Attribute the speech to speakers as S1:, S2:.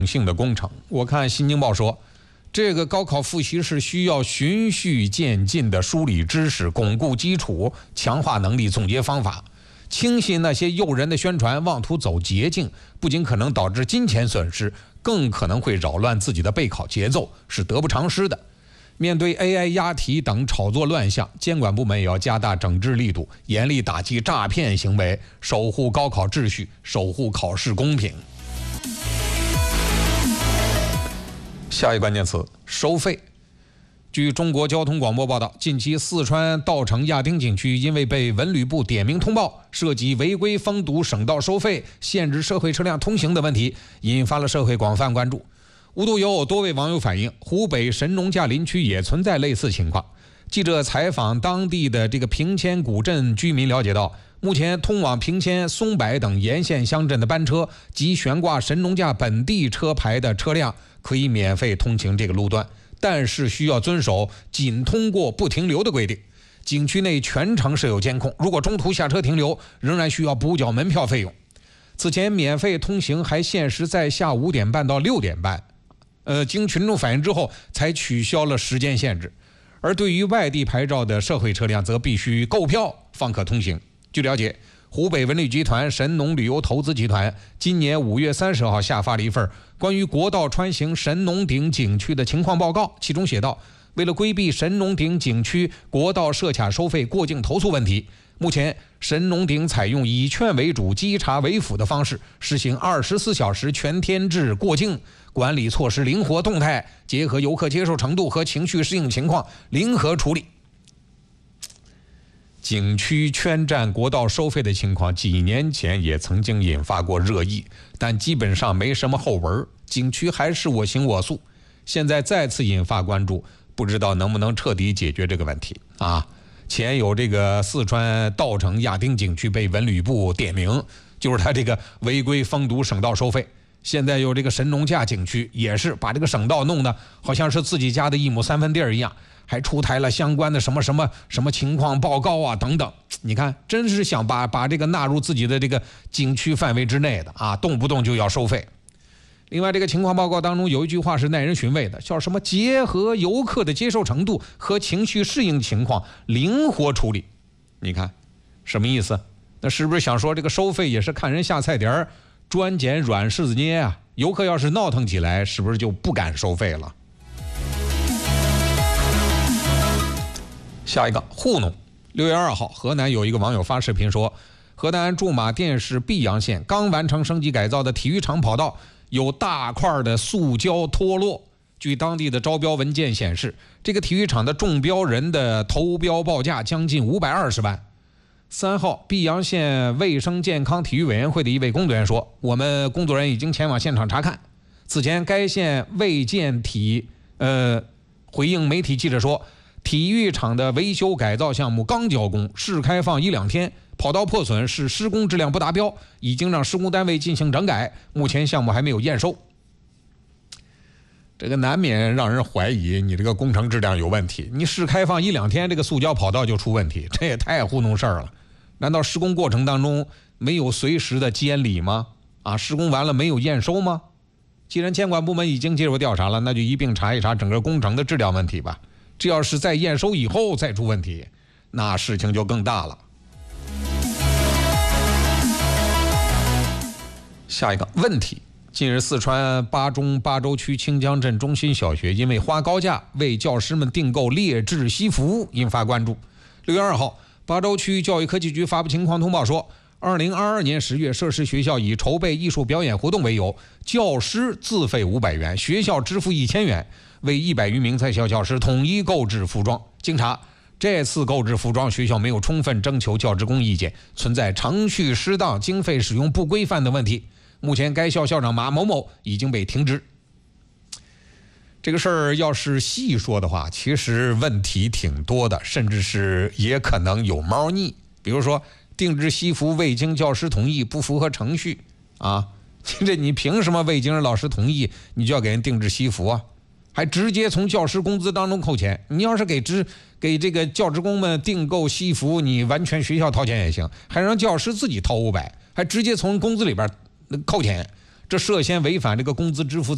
S1: 性的工程。我看《新京报》说，这个高考复习是需要循序渐进的梳理知识、巩固基础、强化能力、总结方法。轻信那些诱人的宣传，妄图走捷径，不仅可能导致金钱损失，更可能会扰乱自己的备考节奏，是得不偿失的。面对 AI 押题等炒作乱象，监管部门也要加大整治力度，严厉打击诈骗行为，守护高考秩序，守护考试公平。下一关键词：收费。据中国交通广播报道，近期四川稻城亚丁景区因为被文旅部点名通报涉及违规封堵省道收费、限制社会车辆通行的问题，引发了社会广泛关注。无独有偶，多位网友反映，湖北神农架林区也存在类似情况。记者采访当地的平千古镇居民了解到，目前通往平千、松柏等沿线乡镇的班车及悬挂神农架本地车牌的车辆可以免费通行这个路段，但是需要遵守仅通过不停留的规定。景区内全程设有监控，如果中途下车停留，仍然需要补缴门票费用。此前免费通行还限时在下午5点半到6点半，经群众反映之后才取消了时间限制。而对于外地牌照的社会车辆，则必须购票方可通行。据了解，湖北文旅集团神农旅游投资集团今年5月30号下发了一份关于国道穿行神农顶景区的情况报告，其中写道，为了规避神农顶景区国道设卡收费过境投诉问题，目前神农顶采用以劝为主、稽查为辅的方式，实行24小时全天制过境管理措施，灵活动态，结合游客接受程度和情绪适应情况，灵活处理。景区圈占国道收费的情况，几年前也曾经引发过热议，但基本上没什么后文，景区还是我行我素。现在再次引发关注，不知道能不能彻底解决这个问题啊？前有四川稻城亚丁景区被文旅部点名，就是他违规封堵省道收费。现在有神农架景区也是把省道弄得好像是自己家的1亩3分地一样，还出台了相关的什么情况报告啊等等。你看，真是想把纳入自己的景区范围之内的啊，动不动就要收费。另外，情况报告当中有一句话是耐人寻味的，叫什么？结合游客的接受程度和情绪适应情况，灵活处理。你看什么意思？那是不是想说收费也是看人下菜碟儿，专捡软柿子捏啊？游客要是闹腾起来，是不是就不敢收费了？下一个糊弄。6月2号，河南有一个网友发视频说，河南驻马店市泌阳县刚完成升级改造的体育场跑道有大块的塑胶脱落。据当地的招标文件显示，这个体育场的中标人的投标报价将近520万。3号，泌阳县卫生健康体育委员会的一位工作人员说，我们工作人员已经前往现场查看。此前，该县卫健体回应媒体记者说，体育场的维修改造项目刚交工，试开放1-2天，跑道破损是施工质量不达标，已经让施工单位进行整改，目前项目还没有验收。难免让人怀疑你工程质量有问题，你试开放1-2天，塑胶跑道就出问题，这也太糊弄事儿了。难道施工过程当中没有随时的监理吗？施工完了没有验收吗？既然监管部门已经介入调查了，那就一并查一查整个工程的质量问题吧。这要是在验收以后再出问题，那事情就更大了。下一个问题，近日四川巴中巴州区清江镇中心小学因为花高价为教师们订购劣质西服引发关注。6月2号，巴州区教育科技局发布情况通报说，2022年10月，涉事学校以筹备艺术表演活动为由，教师自费500元，学校支付1000元，为100余名在校教师统一购置服装。经查，这次购置服装，学校没有充分征求教职工意见，存在程序失当、经费使用不规范的问题。目前，该校校长马某某已经被停职。这个事儿要是细说的话，其实问题挺多的，甚至是也可能有猫腻。比如说，定制西服未经教师同意，不符合程序啊！你凭什么未经老师同意，你就要给人定制西服啊？还直接从教师工资当中扣钱。你要是给教职工们订购西服，你完全学校掏钱也行，还让教师自己掏500，还直接从工资里边扣钱，这涉嫌违反工资支付